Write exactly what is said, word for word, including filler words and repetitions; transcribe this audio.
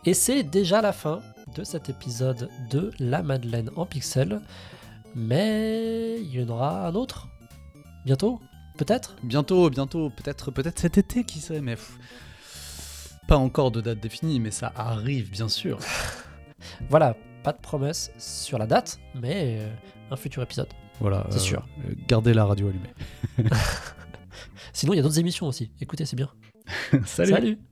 Et c'est déjà la fin de cet épisode de La Madeleine en pixels. Mais il y en aura un autre bientôt, peut-être. Bientôt, bientôt, peut-être, peut-être cet été, qui sait, mais pff, pas encore de date définie, mais ça arrive, bien sûr. Voilà, pas de promesse sur la date, mais euh, un futur épisode. Voilà, c'est euh, sûr. Gardez la radio allumée. Sinon, il y a d'autres émissions aussi. Écoutez, c'est bien. Salut. Salut.